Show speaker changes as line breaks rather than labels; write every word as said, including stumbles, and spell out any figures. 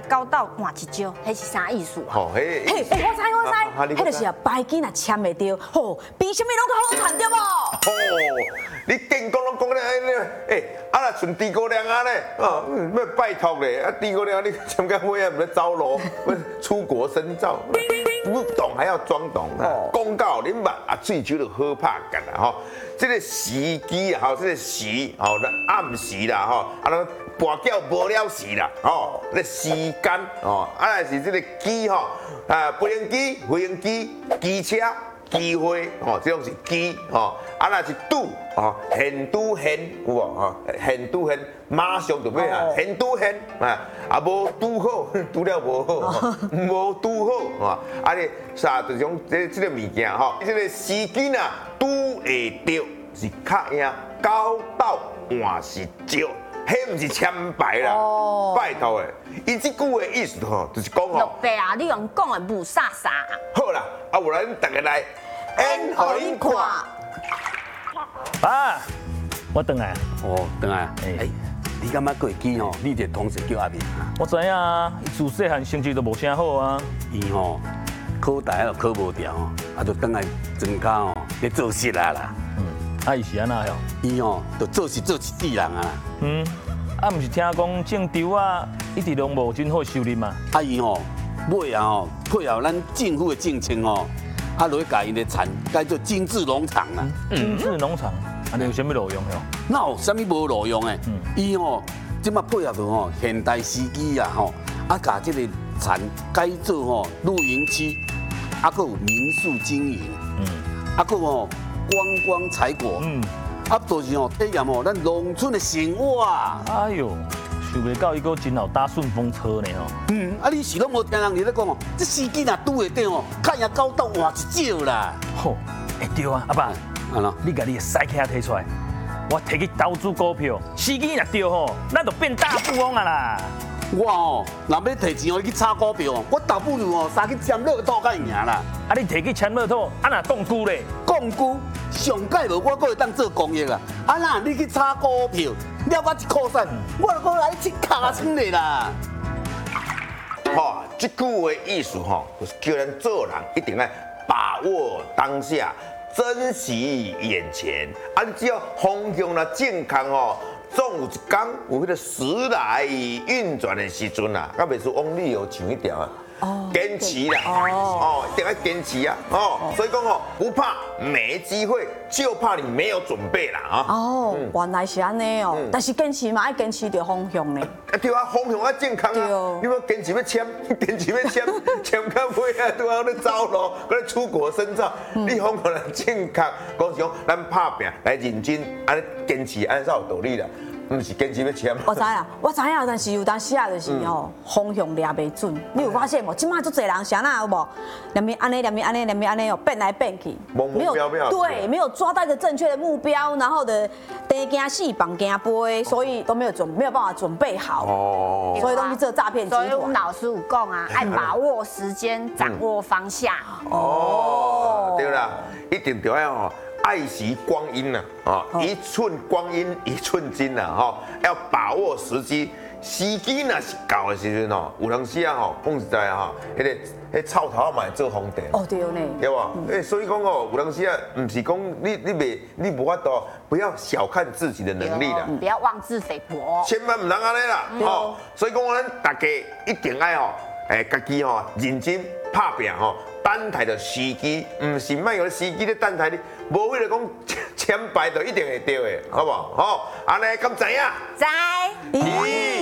高斗换一招，迄是啥意思啊？
吼，嘿，
嘿，嘿，我知我知，迄就是啊，牌金啊签袂着，吼，比什么拢较好谈对无？
哦，你见讲拢讲咧安尼，诶，啊若剩诸葛亮啊咧，哦，要拜托咧，啊诸葛亮你参加会啊，唔要招楼，要出国深造，不懂还要装懂。公告恁捌啊，醉酒就好拍干啦吼。这个时机啊，吼，这个时，吼，暗时啦，吼，啊，咱跋筊无了时啦，吼，这时间，哦，啊，来是这个机吼，啊，飞行机、飞行机、机车。机会哦，这种是机哦，啊那是赌哦，现赌现有无哦，现赌现马上就要啊，现赌现啊，啊无赌好，赌了无好，无赌好啊，啊你啥这种这这个物件吼，这个时机啊，赌会着是较赢，高斗换是少。迄唔是签牌啦，拜托诶！伊即句诶意思吼，就是讲吼。
六伯啊，你用讲诶无啥啥。
好啦，啊，不然大家来演互恁看。
爸，我回来。
哦，回来。哎，你敢捌过会记吼？你这同事叫阿明啊？
我知影啊，伊自细汉成绩都无啥好啊。
伊吼考大学考无掉，啊，就等来增加哦，咧做事啊啦。
嗯，啊，伊是安那哟？
伊吼就做事做一世人啊。
嗯，啊，毋是听讲种稻啊，一直拢无真好收入嘛。
啊，伊吼尾啊吼配合咱政府的政策吼，啊，落去甲因的产改做精致农场啦。
精致农场，啊，你有啥物路用哟？
哪有啥物无路用诶？伊吼即马配合着吼现代司机啊吼，啊，甲即个产改做吼露营区，啊，佮有民宿经营，嗯，啊，佮吼观光采果，嗯。啊，就是吼体验吼咱农村的生活啊！
哎呦，想袂到伊个真好搭顺风车呢吼。
嗯，啊，你是拢无听人伫咧讲哦，这司机若拄会着哦，看赢高斗换一招啦。
吼，会对啊，阿爸，
安怎？
你甲你的赛车摕出来，我摕去投资股票，司机若对吼，咱就变大富翁啊啦。
我哦，若要摕钱哦去炒股票哦，我倒不如哦，三去签乐透较赢啦。
啊，你摕去签乐透，啊若摃久咧？
摃久，上届无我阁会当做公益啊。啊那你去炒股票，了我一靠山，我就阁来去卡村咧啦。
吼，这句的意思吼，就是叫咱做人一定要把握当下，珍惜眼前。啊，你只要方向啦正确吼。总有一天有迄个时来运转的时阵啊，甲袂输往里哦唱一条啊，坚持啦，哦，一定要坚持啊，哦，所以讲哦，不怕没机会，就怕你没有准备啦啊。
哦，原来是安尼哦，但是坚持嘛，要坚持着方向呢。
啊对啊，方向要健康啊，你要坚持要签，坚持要签，签到尾啊，拄好咧走路，搁咧出国深造，你方向来正确，讲是讲咱拍拼来认真，安尼坚持安尼才有道理啦。唔是坚持要签。
我知啦，我知影，但是有当时啊，就是吼方向抓袂准。你有发现无？即摆足侪人啥那有无？两边安尼，两边安尼，两边安尼哦，变来变去，
没有
对，没有抓到一个正确的目标，然后的得惊死，绑惊飞，所以都没有准，没有办法准备好。哦。所以都是这诈骗集团。
所以我们老师有讲啊，爱把握时间，掌握方向。
哦，对啦，一定就要吼。爱惜光阴呐，啊，一寸光阴一寸金呐，哈，要把握时机，时机若是到的时阵吼，有当时啊吼，讲实在啊，迄个迄臭头嘛会做皇帝，
哦对呢，
对无？诶，所以讲哦，有当时啊，唔是讲你你袂你无法度，不要小看自己的能力啦，
不要妄自菲薄，
千万唔能安尼啦，哦，所以讲咱大家一定爱吼，诶，家己吼认真拍拼吼。等待的时机，唔是卖有时机咧等待你，无为了讲签牌就一定会对的，好不好？好，安尼咁知影？
知。